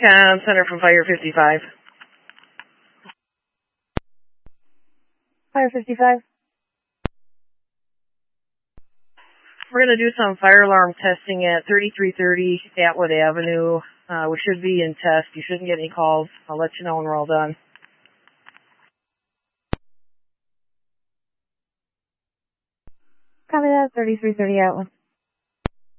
Center from Fire 55. Fire 55. We're going to do some fire alarm testing at 3330 Atwood Avenue. We should be in test. You shouldn't get any calls. I'll let you know when we're all done. Copy that, 3330 Atwood.